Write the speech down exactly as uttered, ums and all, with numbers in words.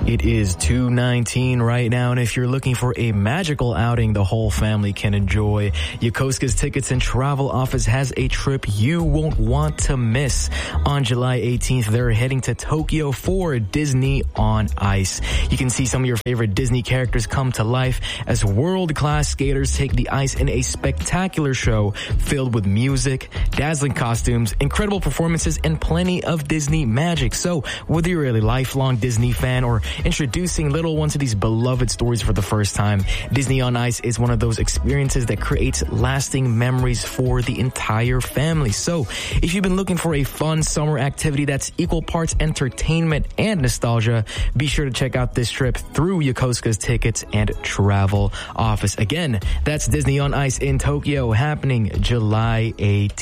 It is two nineteen right now, and if you're looking for a magical outing the whole family can enjoy, Yokosuka's Tickets and Travel Office has a trip you won't want to miss. On July eighteenth, they're heading to Tokyo for Disney on Ice. You can see some of your favorite Disney characters come to life as world-class skaters take the ice in a spectacular show filled with music, dazzling costumes, incredible performances, and plenty of Disney magic. So, whether you're a lifelong Disney fan or introducing little ones to these beloved stories for the first time, Disney on Ice is one of those experiences that creates lasting memories for the entire family. So, if you've been looking for a fun summer activity that's equal parts entertainment and nostalgia, be sure to check out this trip through Yokosuka's Tickets and Travel Office. Again, that's Disney on Ice in Tokyo, happening July eighteenth.